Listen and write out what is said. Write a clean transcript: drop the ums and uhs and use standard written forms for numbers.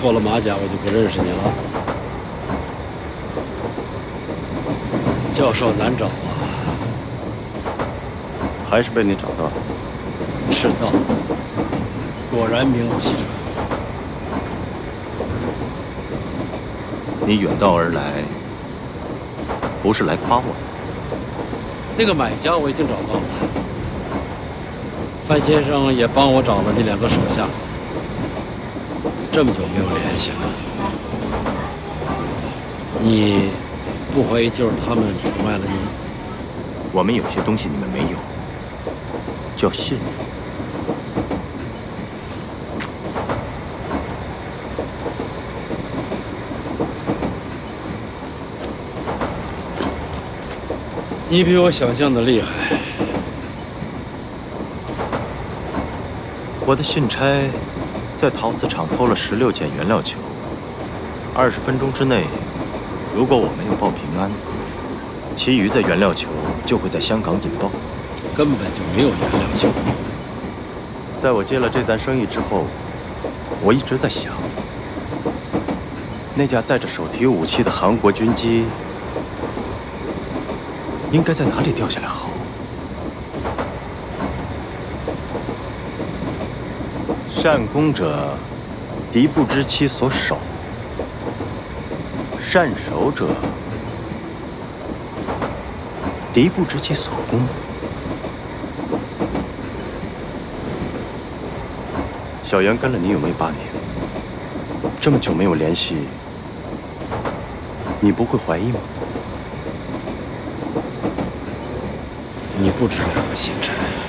脱了马甲，我就不认识你了。教授难找啊， 还是被你找到了。 迟到，果然名不虚传。 你远道而来，不是来夸我的。 那个买家我已经找到了，范先生也帮我找了那2个手下。这么久没有联系了，你不怀疑就是他们出卖了你？ 我们有些东西你们没有，叫信任。 你比我想象的厉害。 我的信差在陶瓷厂偷了16件原料球，20分钟之内，如果我没有报平安，其余的原料球就会在香港引爆。 根本就没有原料球。 在我接了这单生意之后，我一直在想，那架载着手提武器的韩国军机应该在哪里掉下来好？善攻者，敌不知其所守；善守者，敌不知其所攻。小袁跟了你有没有8年？这么久没有联系，你不会怀疑吗？ 你不止2个信差。